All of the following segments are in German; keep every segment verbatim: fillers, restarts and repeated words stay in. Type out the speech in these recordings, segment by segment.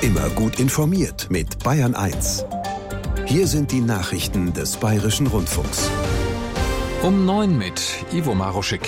Immer gut informiert mit Bayern eins. Hier sind die Nachrichten des Bayerischen Rundfunks. Um neun mit Ivo Maruschik.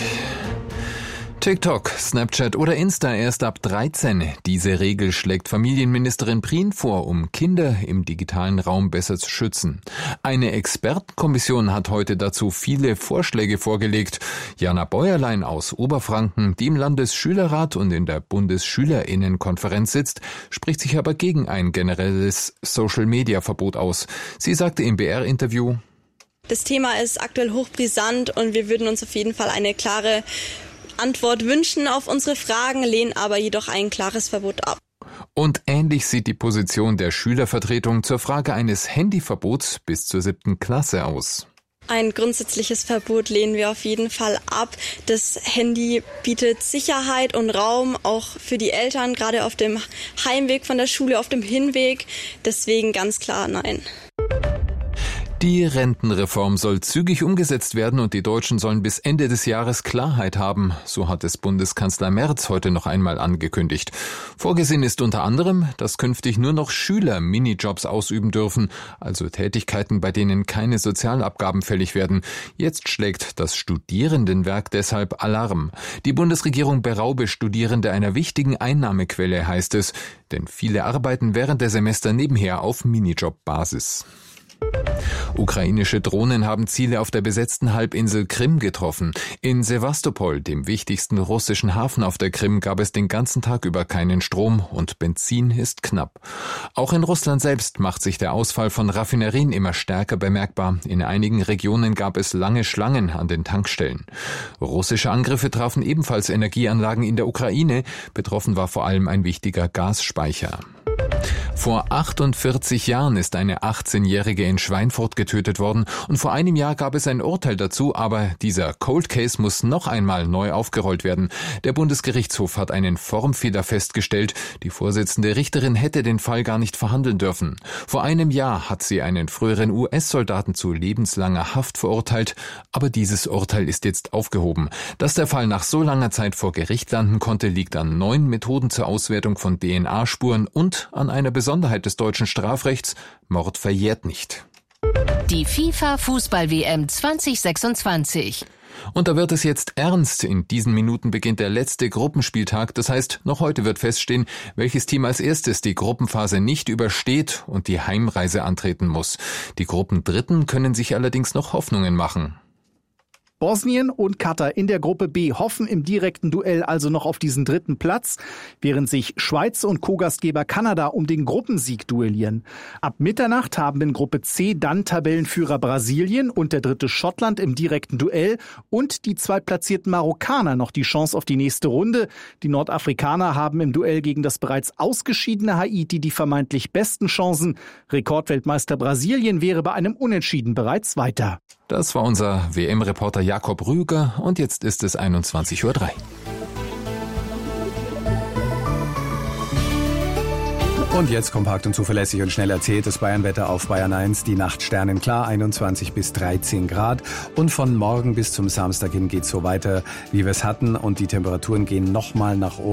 TikTok, Snapchat oder Insta erst ab dreizehn. Diese Regel schlägt Familienministerin Prien vor, um Kinder im digitalen Raum besser zu schützen. Eine Expertenkommission hat heute dazu viele Vorschläge vorgelegt. Jana Bäuerlein aus Oberfranken, die im Landesschülerrat und in der Bundesschülerinnenkonferenz sitzt, spricht sich aber gegen ein generelles Social-Media-Verbot aus. Sie sagte im B R-Interview: Das Thema ist aktuell hochbrisant und wir würden uns auf jeden Fall eine klare Antwort wünschen auf unsere Fragen, lehnen aber jedoch ein klares Verbot ab. Und ähnlich sieht die Position der Schülervertretung zur Frage eines Handyverbots bis zur siebten Klasse aus. Ein grundsätzliches Verbot lehnen wir auf jeden Fall ab. Das Handy bietet Sicherheit und Raum, auch für die Eltern, gerade auf dem Heimweg von der Schule, auf dem Hinweg. Deswegen ganz klar nein. Die Rentenreform soll zügig umgesetzt werden und die Deutschen sollen bis Ende des Jahres Klarheit haben. So hat es Bundeskanzler Merz heute noch einmal angekündigt. Vorgesehen ist unter anderem, dass künftig nur noch Schüler Minijobs ausüben dürfen, also Tätigkeiten, bei denen keine Sozialabgaben fällig werden. Jetzt schlägt das Studierendenwerk deshalb Alarm. Die Bundesregierung beraube Studierende einer wichtigen Einnahmequelle, heißt es, denn viele arbeiten während der Semester nebenher auf Minijob-Basis. Ukrainische Drohnen haben Ziele auf der besetzten Halbinsel Krim getroffen. In Sewastopol, dem wichtigsten russischen Hafen auf der Krim, gab es den ganzen Tag über keinen Strom und Benzin ist knapp. Auch in Russland selbst macht sich der Ausfall von Raffinerien immer stärker bemerkbar. In einigen Regionen gab es lange Schlangen an den Tankstellen. Russische Angriffe trafen ebenfalls Energieanlagen in der Ukraine. Betroffen war vor allem ein wichtiger Gasspeicher. Vor achtundvierzig Jahren ist eine achtzehnjährige in Schweinfurt getötet worden und vor einem Jahr gab es ein Urteil dazu, aber dieser Cold Case muss noch einmal neu aufgerollt werden. Der Bundesgerichtshof hat einen Formfehler festgestellt. Die Vorsitzende Richterin hätte den Fall gar nicht verhandeln dürfen. Vor einem Jahr hat sie einen früheren U S-Soldaten zu lebenslanger Haft verurteilt, aber dieses Urteil ist jetzt aufgehoben. Dass der Fall nach so langer Zeit vor Gericht landen konnte, liegt an neuen Methoden zur Auswertung von D N A-Spuren und an einer Besonderheit des deutschen Strafrechts: Mord verjährt nicht. Die FIFA-Fußball-W M zwanzig sechsundzwanzig. Und da wird es jetzt ernst. In diesen Minuten beginnt der letzte Gruppenspieltag. Das heißt, noch heute wird feststehen, welches Team als erstes die Gruppenphase nicht übersteht und die Heimreise antreten muss. Die Gruppendritten können sich allerdings noch Hoffnungen machen. Bosnien und Katar in der Gruppe B hoffen im direkten Duell also noch auf diesen dritten Platz, während sich Schweiz und Co-Gastgeber Kanada um den Gruppensieg duellieren. Ab Mitternacht haben in Gruppe C dann Tabellenführer Brasilien und der dritte Schottland im direkten Duell und die zweitplatzierten Marokkaner noch die Chance auf die nächste Runde. Die Nordafrikaner haben im Duell gegen das bereits ausgeschiedene Haiti die vermeintlich besten Chancen. Rekordweltmeister Brasilien wäre bei einem Unentschieden bereits weiter. Das war unser W M-Reporter Jakob Rüger und jetzt ist es einundzwanzig Uhr drei. Und jetzt kompakt und zuverlässig und schnell erzählt das Bayernwetter auf Bayern eins. Die Nacht sternenklar, einundzwanzig bis dreizehn Grad. Und von morgen bis zum Samstag hin geht's so weiter, wie wir es hatten. Und die Temperaturen gehen nochmal nach oben.